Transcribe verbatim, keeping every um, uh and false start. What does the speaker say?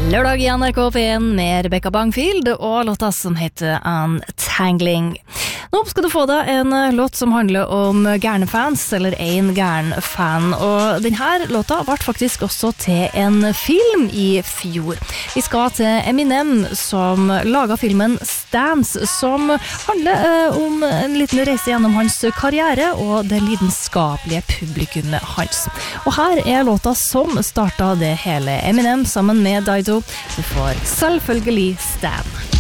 Lørdag i N R K P en med Rebecca Bangfield og låta som heter Untangling. Nå skal du få deg en låt som handler om gærne fans, eller en gæren fan, og denne låta ble faktisk også til en film i fjor. Vi skal til Eminem, som laget filmen Stans, som handler eh, om en liten reise gjennom hans karriere og det lidenskapelige publikummet hans. Og her er låta som startet det hele. Eminem sammen med Dido. Du får selvfølgelig Stan.